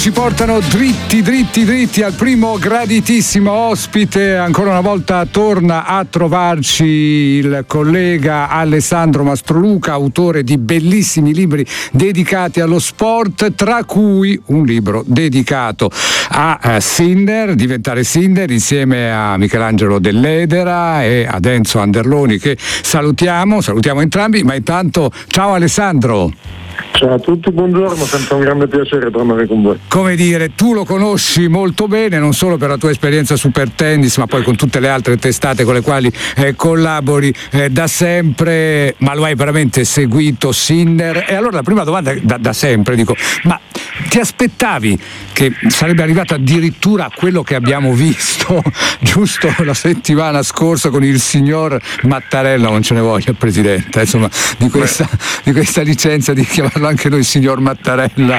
ci portano dritti al primo graditissimo ospite. Ancora una volta torna a trovarci il collega Alessandro Mastroluca, autore di bellissimi libri dedicati allo sport, tra cui un libro dedicato a Sinner, diventare Sinner, insieme a Michelangelo Dell'Edera e ad Enzo Anderloni, che salutiamo entrambi. Ma intanto ciao Alessandro. Ciao a tutti, buongiorno, sempre un grande piacere tornare con voi. Come dire, tu lo conosci molto bene, non solo per la tua esperienza Super Tennis, ma poi con tutte le altre testate con le quali collabori da sempre, ma lo hai veramente seguito Sinner? E allora la prima domanda da sempre, dico, ma ti aspettavi che sarebbe arrivato addirittura a quello che abbiamo visto giusto la settimana scorsa con il signor Mattarella, non ce ne voglia il presidente, insomma, di questa licenza di chiamarlo anche noi signor Mattarella?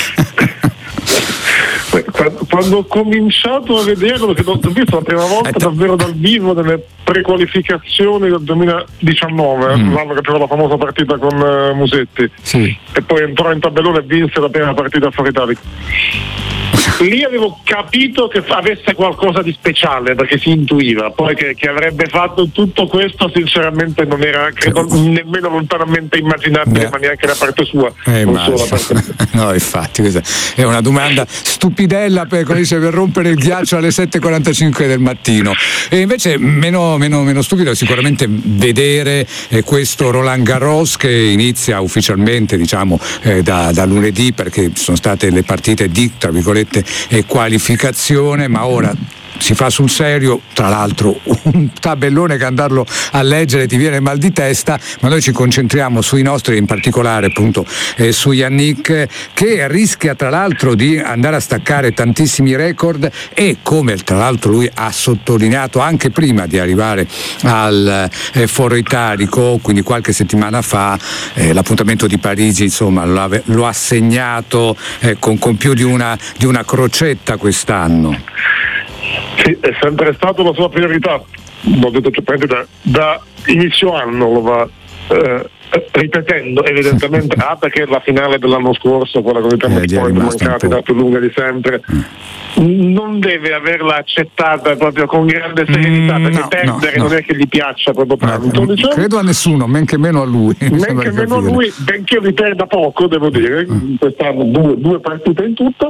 Quando ho cominciato a vederlo, che l'ho visto la prima volta davvero dal vivo nelle prequalificazioni del 2019, l'anno che c'era la famosa partita con Musetti, sì. E poi entrò in tabellone e vinse la prima partita fuori Italia. Lì avevo capito che avesse qualcosa di speciale, perché si intuiva. Poi che avrebbe fatto tutto questo sinceramente non era, credo, nemmeno lontanamente immaginabile, ma neanche da parte sua, non solo da parte mia. No, infatti questa è una domanda stupidella per rompere il ghiaccio alle 7:45 del mattino. E invece meno stupido è sicuramente vedere questo Roland Garros, che inizia ufficialmente, diciamo, da lunedì, perché ci sono state le partite di, tra virgolette, qualificazione, ma ora si fa sul serio. Tra l'altro un tabellone che andarlo a leggere ti viene mal di testa, ma noi ci concentriamo sui nostri, in particolare appunto su Yannick, che rischia tra l'altro di andare a staccare tantissimi record, e come tra l'altro lui ha sottolineato anche prima di arrivare al Foro Italico, quindi qualche settimana fa, l'appuntamento di Parigi, insomma, lo ha segnato con più di una crocetta quest'anno. Sì, è sempre stato la sua priorità, l'ho detto da inizio anno, lo va ripetendo evidentemente, perché la finale dell'anno scorso, quella con i tempi mancati, la più lunga di sempre, non deve averla accettata proprio con grande serenità, perché perdere non è che gli piaccia proprio tanto, diciamo. Credo a nessuno, men che meno a lui. Men che meno a lui, benché li perda poco, devo dire, quest'anno due partite in tutto.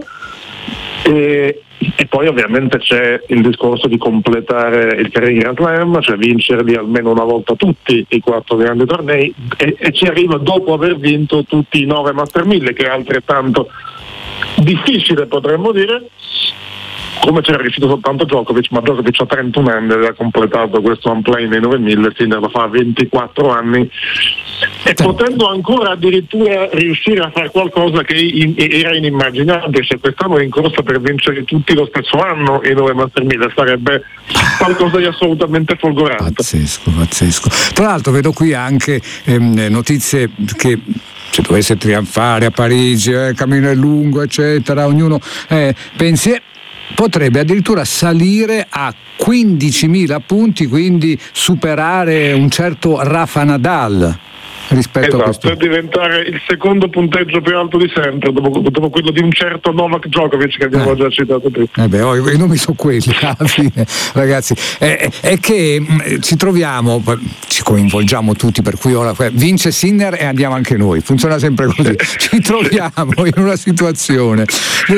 E poi ovviamente c'è il discorso di completare il Carré Grand Slam, cioè vincerli almeno una volta tutti i 4 grandi tornei, e ci arriva dopo aver vinto tutti i 9 Master 1000, che è altrettanto difficile, potremmo dire, come c'era riuscito soltanto Djokovic, ma Djokovic ha 31 anni ed ha completato questo unplay nei 9000, Sinner lo fa a 24 anni, e potendo ancora addirittura riuscire a fare qualcosa che era inimmaginabile, se quest'anno è in corsa per vincere tutti lo stesso anno i 9 Master 1000, sarebbe qualcosa di assolutamente folgorante. Pazzesco. Tra l'altro vedo qui anche notizie che, se dovesse trionfare a Parigi, il cammino è lungo, eccetera, ognuno pensi, potrebbe addirittura salire a 15.000 punti, quindi superare un certo Rafa Nadal rispetto a questo. Per diventare il secondo punteggio più alto di sempre, dopo quello di un certo Novak Djokovic che abbiamo già citato prima. I nomi sono quelli alla fine, ragazzi. È che ci troviamo, ci coinvolgiamo tutti, per cui ora vince Sinner e andiamo anche noi, funziona sempre così. Ci troviamo in una situazione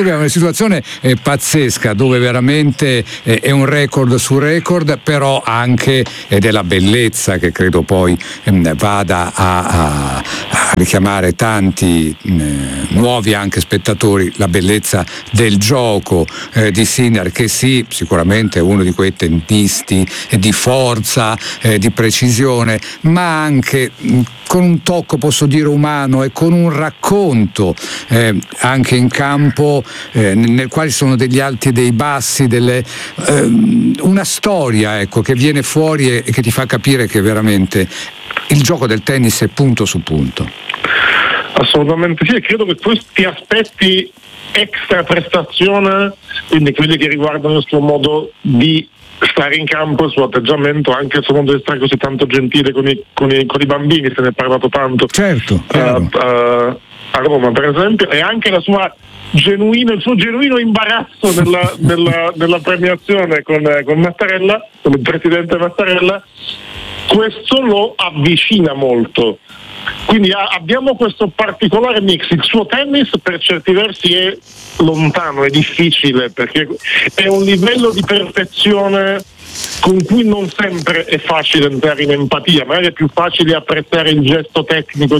pazzesca, dove veramente è un record su record, però anche della bellezza che credo poi vada a richiamare tanti nuovi anche spettatori, la bellezza del gioco di Sinner, che sì, sicuramente è uno di quei tennisti di forza, di precisione, ma anche con un tocco, posso dire, umano, e con un racconto anche in campo nel quale sono degli alti e dei bassi, una storia, ecco, che viene fuori e che ti fa capire che veramente il gioco del tennis è punto su punto. Assolutamente sì, e credo che questi aspetti extra prestazione, quindi quelli che riguardano il suo modo di stare in campo, il suo atteggiamento, anche il suo modo di stare così tanto gentile con i bambini, se ne è parlato tanto. Certo. a Roma per esempio, e anche il suo genuino imbarazzo nella premiazione con Mattarella, con il presidente Mattarella, questo lo avvicina molto. Quindi abbiamo questo particolare mix. Il suo tennis per certi versi è lontano, è difficile, perché è un livello di perfezione con cui non sempre è facile entrare in empatia, magari è più facile apprezzare il gesto tecnico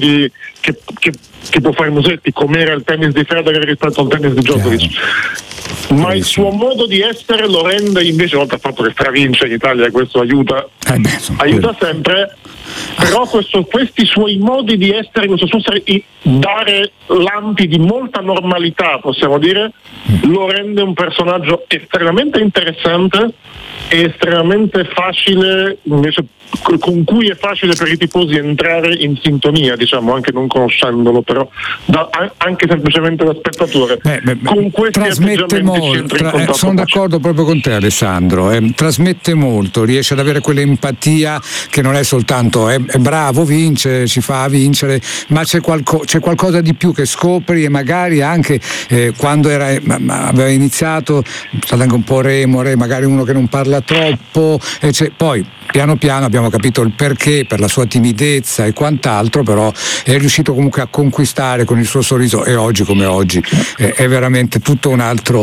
che può fare Musetti, come era il tennis di Federer rispetto al tennis di Djokovic. Ma il suo modo di essere lo rende, invece, oltre al fatto che stravince in Italia, e questo aiuta sempre, però questi suoi modi di essere, questo suo dare lampi di molta normalità, possiamo dire, lo rende un personaggio estremamente interessante e estremamente facile, invece, con cui è facile per i tifosi entrare in sintonia, diciamo, anche non conoscendolo, però anche semplicemente da spettatore. Con questi trasmette molto, sono d'accordo proprio con te, Alessandro, trasmette molto, riesce ad avere quell'empatia che non è soltanto è bravo, vince, ci fa vincere, ma c'è qualcosa di più che scopri, e magari anche quando aveva iniziato, stato anche un po' remore, magari uno che non parla troppo, poi piano piano abbiamo capito il perché, per la sua timidezza e quant'altro, però è riuscito comunque a conquistare con il suo sorriso, e oggi come oggi è veramente tutto un altro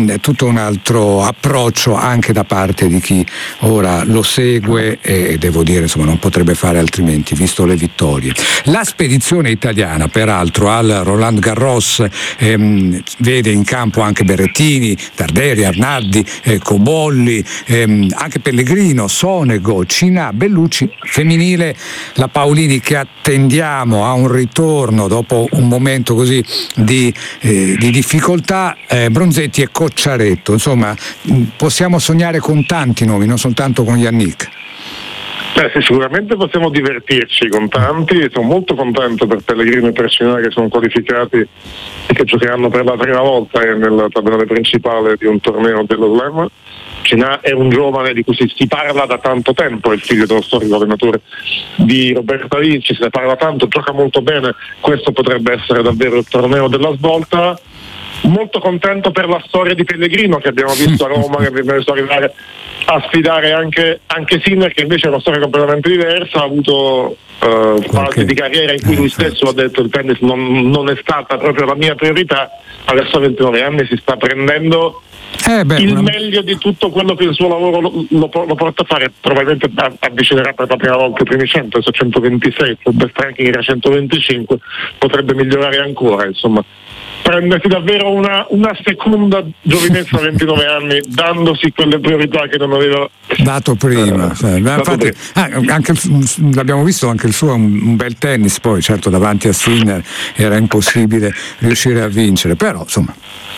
approccio anche da parte di chi ora lo segue, e devo dire, insomma, non potrebbe fare altrimenti visto le vittorie. La spedizione italiana peraltro al Roland Garros vede in campo anche Berrettini, Darderi, Arnaldi, Cobolli, anche Pellegrino, Sonego, Cinà, Bellucci. Femminile, la Paolini, che attendiamo a un ritorno dopo un momento così di difficoltà, Bronzetti e Cocciaretto. Insomma, possiamo sognare con tanti nomi, non soltanto con Yannick. Sì, sicuramente possiamo divertirci con tanti. Sono molto contento per Pellegrino e per Cinà, che sono qualificati e che giocheranno per la prima volta nel tabellone principale di un torneo dello Slam. Cinà è un giovane di cui si parla da tanto tempo, è il figlio dello storico allenatore di Roberta Vinci, se ne parla tanto, gioca molto bene, questo potrebbe essere davvero il torneo della svolta. Molto contento per la storia di Pellegrino, che abbiamo visto a Roma, che abbiamo visto arrivare a sfidare anche Sinner, che invece è una storia completamente diversa, ha avuto fasi di carriera in cui lui stesso ha detto il tennis non è stata proprio la mia priorità, adesso a 29 anni si sta prendendo meglio di tutto quello che il suo lavoro lo porta a fare. Probabilmente avvicinerà per la prima volta i primi 100, adesso 126, il best ranking era 125, potrebbe migliorare ancora, insomma. Prendersi davvero una seconda giovinezza a 29 anni, dandosi quelle priorità che non aveva dato prima. Infatti, anche l'abbiamo visto, anche il suo un bel tennis, poi certo davanti a Sinner era impossibile riuscire a vincere, però insomma.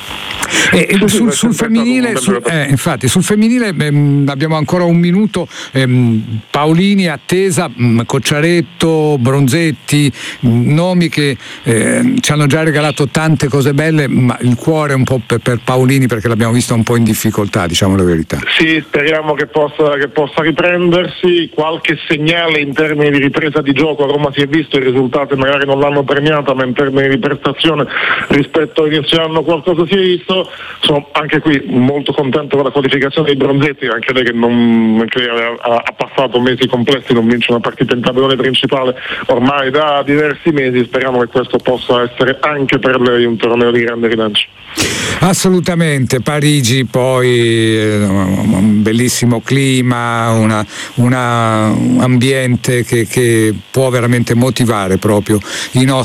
Sul femminile, infatti, sul femminile abbiamo ancora un minuto. Paolini attesa, Cocciaretto, Bronzetti, nomi che ci hanno già regalato tante cose belle, ma il cuore è un po' per Paolini, perché l'abbiamo vista un po' in difficoltà, diciamo la verità. Sì, speriamo che possa riprendersi. Qualche segnale in termini di ripresa di gioco a Roma si è visto, i risultati magari non l'hanno premiata, ma in termini di prestazione rispetto all'inizio anno qualcosa si è visto. Sono anche qui molto contento con la qualificazione dei Bronzetti, anche lei che ha passato mesi complessi, non vince una partita in tabellone principale ormai da diversi mesi. Speriamo che questo possa essere anche per lei un torneo di grande rilancio. Assolutamente. Parigi poi un bellissimo clima, un ambiente che può veramente motivare proprio i nostri